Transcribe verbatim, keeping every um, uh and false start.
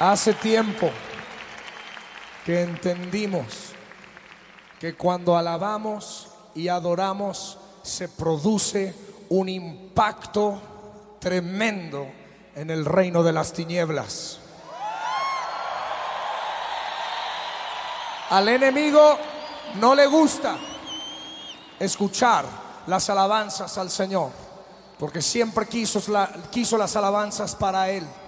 Hace tiempo que entendimos que cuando alabamos y adoramos se produce un impacto tremendo en el reino de las tinieblas. Al enemigo no le gusta escuchar las alabanzas al Señor, porque siempre quiso, quiso las alabanzas para Él.